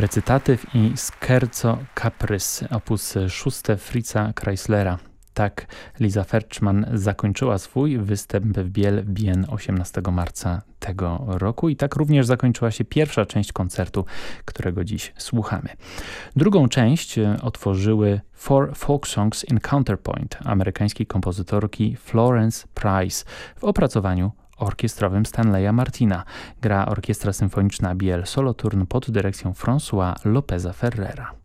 Recytatyw i Scherzo Caprys, opus 6 Fritza Kreislera. Tak Liza Ferczman zakończyła swój występ w Biel 18 marca tego roku i tak również zakończyła się pierwsza część koncertu, którego dziś słuchamy. Drugą część otworzyły Four Folk Songs in Counterpoint amerykańskiej kompozytorki Florence Price w opracowaniu orkiestrowym Stanleya Martina. Gra Orkiestra Symfoniczna Biel Solothurn pod dyrekcją François Lopeza Ferrera.